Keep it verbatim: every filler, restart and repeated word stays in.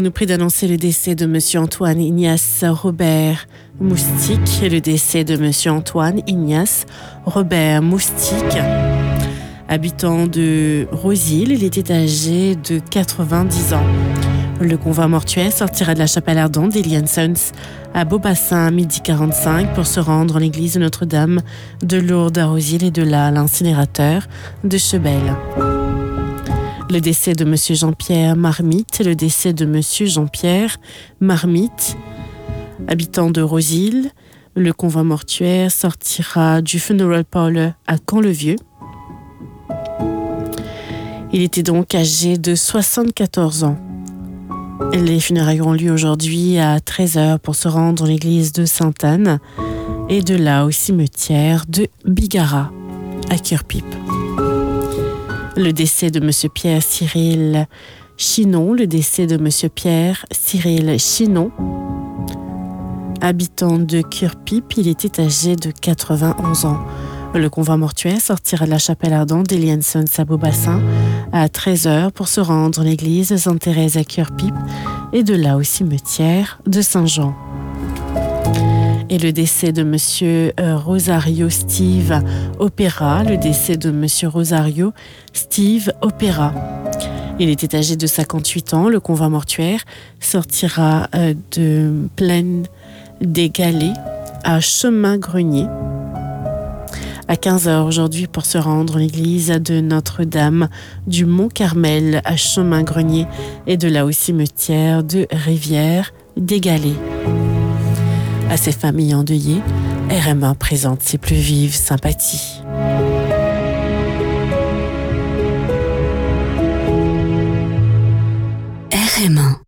nous prie d'annoncer le décès de Monsieur Antoine Ignace Robert Moustique et le décès de Monsieur Antoine Ignace Robert Moustique, habitant de Rosil. Il était âgé de quatre-vingt-dix ans. Le convoi mortuaire sortira de la chapelle ardente d'Elian Sons à Beaubassin à midi quarante-cinq pour se rendre en l'église de Notre-Dame de Lourdes à Rosil et de là à l'incinérateur de Chebel. Le décès de Monsieur Jean-Pierre Marmite et le décès de Monsieur Jean-Pierre Marmite, habitant de Rosil. Le convoi mortuaire sortira du Funeral Parlour à Camp-le-Vieux. Il était donc âgé de soixante-quatorze ans. Les funérailles auront lieu aujourd'hui à treize heures pour se rendre dans l'église de Sainte-Anne et de là au cimetière de Bigara à Curepipe. Le décès de Monsieur Pierre Cyril Chinon, le décès de Monsieur Pierre Cyril Chinon, habitant de Curepipe, il était âgé de quatre-vingt-onze ans. Le convoi mortuaire sortira de la chapelle ardente d'Elian Sons à Beaubassin à treize heures pour se rendre dans l'église Sainte-Thérèse à Curepipe et de là au cimetière de Saint-Jean. Et le décès de Monsieur euh, Rosario Steve Opera, le décès de Monsieur Rosario Steve Opera. Il était âgé de cinquante-huit ans. Le convoi mortuaire sortira euh, de Plaine des Galets à Chemin-Grenier à quinze heures aujourd'hui pour se rendre dans l'église de Notre-Dame du Mont-Carmel à Chemin-Grenier et de là au cimetière de Rivière-des-Galets. À ces familles endeuillées, R M un présente ses plus vives sympathies. R M un